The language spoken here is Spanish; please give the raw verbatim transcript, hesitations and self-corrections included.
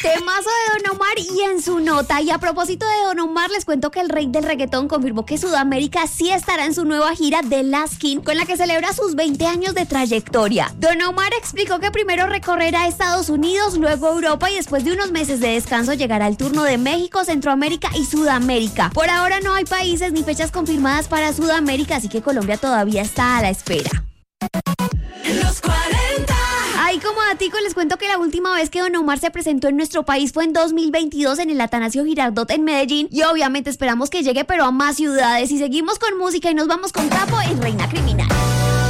Temazo de Don Omar y en su nota. Y a propósito de Don Omar, les cuento que el rey del reggaetón confirmó que Sudamérica sí estará en su nueva gira The Last King, con la que celebra sus veinte años de trayectoria. Don Omar explicó que primero recorrerá Estados Unidos, luego Europa y después de unos meses de descanso llegará el turno de México, Centroamérica y Sudamérica. Por ahora no hay países ni fechas confirmadas para Sudamérica, así que Colombia todavía está a la espera. Los cuarenta. Ahí como datico les cuento que la última vez que Don Omar se presentó en nuestro país fue en dos mil veintidós en el Atanasio Girardot en Medellín y obviamente esperamos que llegue pero a más ciudades. Y seguimos con música y nos vamos con Capo en Reina Criminal.